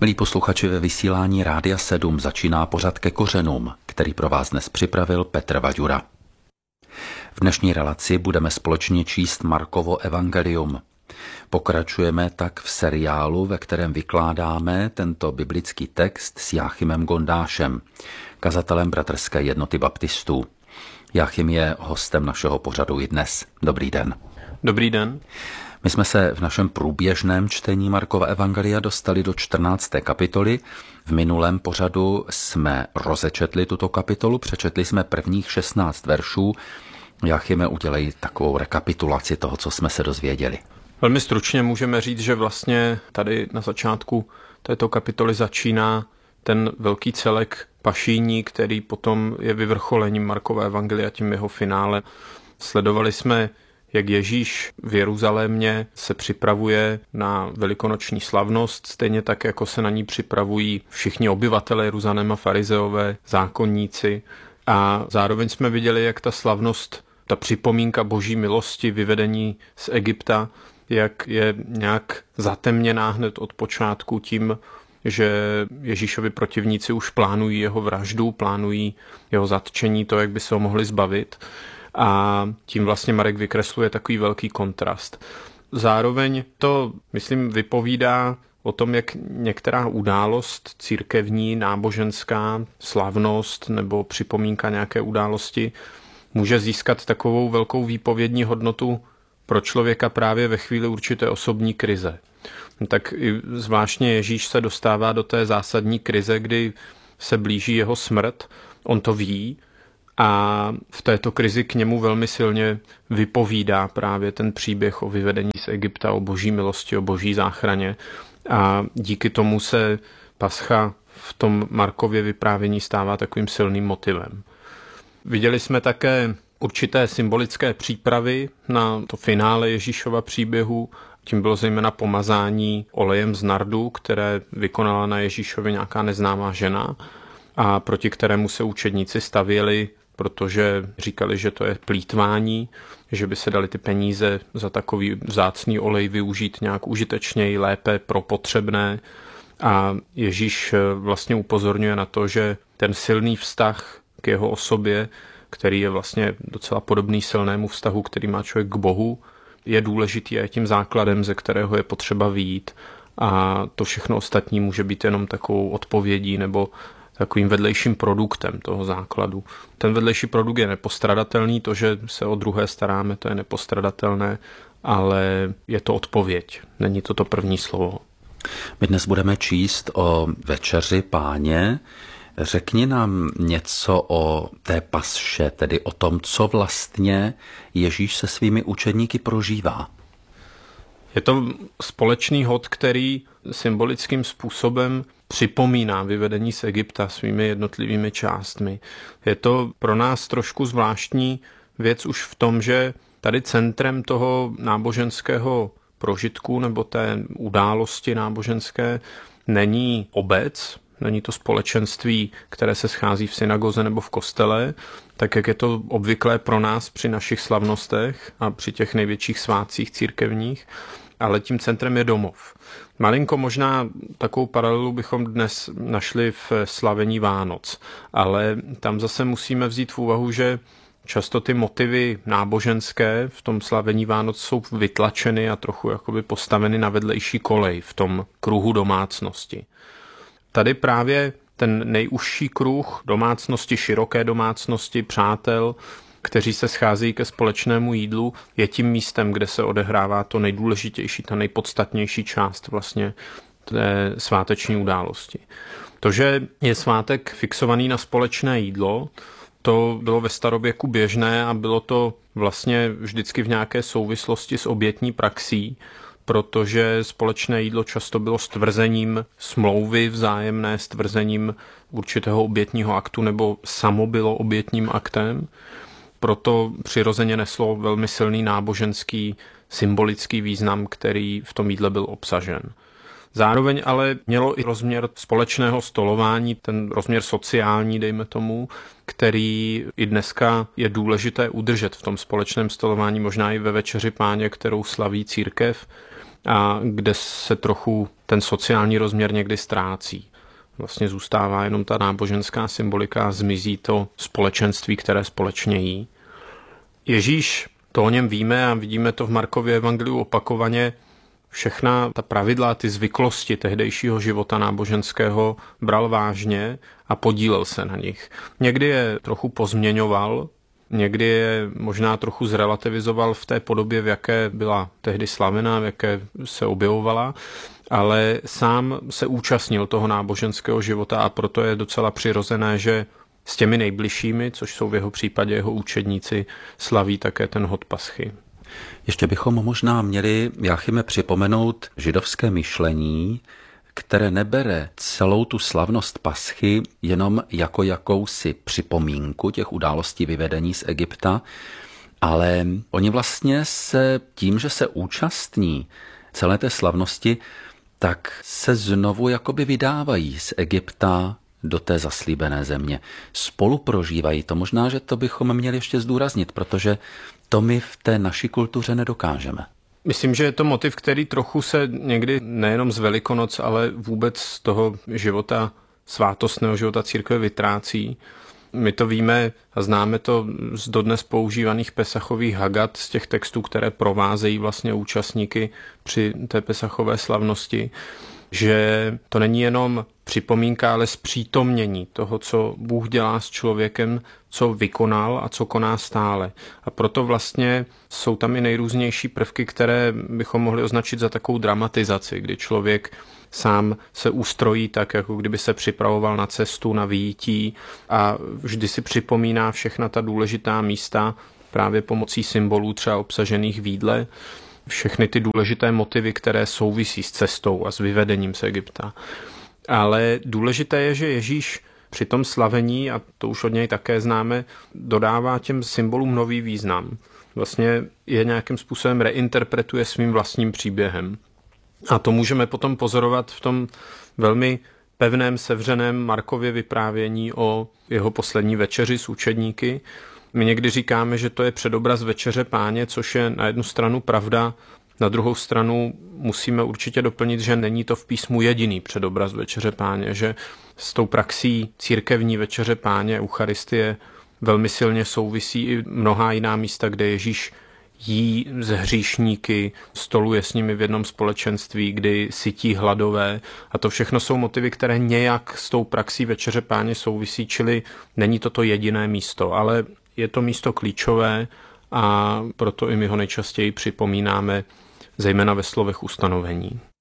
Milí posluchači, ve vysílání Rádia 7 začíná pořad Ke kořenům, který pro vás dnes připravil Petr Vaďura. V dnešní relaci budeme společně číst Markovo evangelium. Pokračujeme tak v seriálu, ve kterém vykládáme tento biblický text s Jáchymem Gondášem, kazatelem Bratrské jednoty baptistů. Jáchym je hostem našeho pořadu i dnes. Dobrý den. Dobrý den. My jsme se v našem průběžném čtení Markova evangelia dostali do 14. kapitoly. V minulém pořadu jsme rozečetli tuto kapitolu, přečetli jsme prvních 16 veršů. Jáchyme, udělej takovou rekapitulaci toho, co jsme se dozvěděli. Velmi stručně můžeme říct, že vlastně tady na začátku této kapitoly začíná ten velký celek pašíní, který potom je vyvrcholením Markova evangelia, tím jeho finále. Sledovali jsme, jak Ježíš v Jeruzalémě se připravuje na velikonoční slavnost, stejně tak, jako se na ní připravují všichni obyvatelé Jeruzaléma, farizeové, zákonníci. A zároveň jsme viděli, jak ta slavnost, ta připomínka boží milosti, vyvedení z Egypta, jak je nějak zatemněná hned od počátku tím, že Ježíšovi protivníci už plánují jeho vraždu, plánují jeho zatčení, to, jak by se ho mohli zbavit. A tím vlastně Marek vykresluje takový velký kontrast. Zároveň to, myslím, vypovídá o tom, jak některá událost církevní, náboženská, slavnost nebo připomínka nějaké události může získat takovou velkou výpovědní hodnotu pro člověka právě ve chvíli určité osobní krize. Tak zvláštně Ježíš se dostává do té zásadní krize, kdy se blíží jeho smrt, on to ví a v této krizi k němu velmi silně vypovídá právě ten příběh o vyvedení z Egypta, o boží milosti, o boží záchraně a díky tomu se Pascha v tom Markově vyprávění stává takovým silným motivem. Viděli jsme také určité symbolické přípravy na to finále Ježíšova příběhu. Tím bylo zejména pomazání olejem z nardu, které vykonala na Ježíšovi nějaká neznámá žena a proti kterému se učedníci stavěli, protože říkali, že to je plýtvání, že by se dali ty peníze za takový vzácný olej využít nějak užitečněji, lépe pro potřebné. A Ježíš vlastně upozorňuje na to, že ten silný vztah k jeho osobě, který je vlastně docela podobný silnému vztahu, který má člověk k Bohu, je důležitý a je tím základem, ze kterého je potřeba vyjít. A to všechno ostatní může být jenom takovou odpovědí nebo takovým vedlejším produktem toho základu. Ten vedlejší produkt je nepostradatelný, to, že se o druhé staráme, to je nepostradatelné, ale je to odpověď, není to první slovo. My dnes budeme číst o večeři Páně. Řekni nám něco o té pasše, tedy o tom, co vlastně Ježíš se svými učedníky prožívá. Je to společný hod, který symbolickým způsobem připomíná vyvedení z Egypta svými jednotlivými částmi. Je to pro nás trošku zvláštní věc už v tom, že tady centrem toho náboženského prožitku nebo té události náboženské není obec, není to společenství, které se schází v synagoze nebo v kostele, tak jak je to obvyklé pro nás při našich slavnostech a při těch největších svátcích církevních, ale tím centrem je domov. Malinko možná takovou paralelu bychom dnes našli v slavení Vánoc, ale tam zase musíme vzít v úvahu, že často ty motivy náboženské v tom slavení Vánoc jsou vytlačeny a trochu jakoby postaveny na vedlejší kolej v tom kruhu domácnosti. Tady právě ten nejužší kruh domácnosti, široké domácnosti, přátel, kteří se scházejí ke společnému jídlu, je tím místem, kde se odehrává to nejdůležitější, ta nejpodstatnější část vlastně té sváteční události. To, že je svátek fixovaný na společné jídlo, to bylo ve starověku běžné a bylo to vlastně vždycky v nějaké souvislosti s obětní praxí, protože společné jídlo často bylo stvrzením smlouvy vzájemné, stvrzením určitého obětního aktu nebo samo bylo obětním aktem. Proto přirozeně neslo velmi silný náboženský, symbolický význam, který v tom jídle byl obsažen. Zároveň ale mělo i rozměr společného stolování, ten rozměr sociální, dejme tomu, který i dneska je důležité udržet v tom společném stolování, možná i ve večeři Páně, kterou slaví církev, a kde se trochu ten sociální rozměr někdy ztrácí. Vlastně zůstává jenom ta náboženská symbolika a zmizí to společenství, které společně jí. Ježíš, to o něm víme a vidíme to v Markově evangeliu opakovaně, všechna ta pravidla, ty zvyklosti tehdejšího života náboženského bral vážně a podílel se na nich. Někdy je trochu pozměňoval, někdy je možná trochu zrelativizoval v té podobě, v jaké byla tehdy slavená, v jaké se objevovala, ale sám se účastnil toho náboženského života a proto je docela přirozené, že s těmi nejbližšími, což jsou v jeho případě jeho učedníci, slaví také ten hod Paschy. Ještě bychom možná měli, Jáchyme, připomenout židovské myšlení, které nebere celou tu slavnost Paschy jenom jako jakousi připomínku těch událostí vyvedení z Egypta, ale oni vlastně se tím, že se účastní celé té slavnosti, tak se znovu jakoby vydávají z Egypta do té zaslíbené země. Spolu prožívají to. Možná, že to bychom měli ještě zdůraznit, protože to my v té naší kultuře nedokážeme. Myslím, že je to motiv, který trochu se někdy nejenom z Velikonoc, ale vůbec z toho života, svátostného života církve vytrácí. My to víme a známe to z dodnes používaných pesachových hagat, z těch textů, které provázejí vlastně účastníky při té pesachové slavnosti, že to není jenom připomínka, ale zpřítomnění toho, co Bůh dělá s člověkem, co vykonal a co koná stále. A proto vlastně jsou tam i nejrůznější prvky, které bychom mohli označit za takovou dramatizaci, kdy člověk sám se ustrojí tak, jako kdyby se připravoval na cestu, na vyjití a vždy si připomíná všechna ta důležitá místa právě pomocí symbolů třeba obsažených v jídle, všechny ty důležité motivy, které souvisí s cestou a s vyvedením z Egypta. Ale důležité je, že Ježíš při tom slavení, a to už od něj také známe, dodává těm symbolům nový význam. Vlastně je nějakým způsobem reinterpretuje svým vlastním příběhem. A to můžeme potom pozorovat v tom velmi pevném, sevřeném Markově vyprávění o jeho poslední večeři s učedníky. My někdy říkáme, že to je předobraz večeře Páně, což je na jednu stranu pravda, na druhou stranu musíme určitě doplnit, že není to v písmu jediný předobraz večeře Páně, že s tou praxí církevní večeře Páně, Eucharistie, velmi silně souvisí i mnohá jiná místa, kde Ježíš jí z hříšníky, stoluje s nimi v jednom společenství, kdy sytí hladové. A to všechno jsou motivy, které nějak s tou praxí večeře Páně souvisí, čili není to jediné místo, ale je to místo klíčové a proto i my ho nejčastěji připomínáme, zejména ve slovech ustanovení.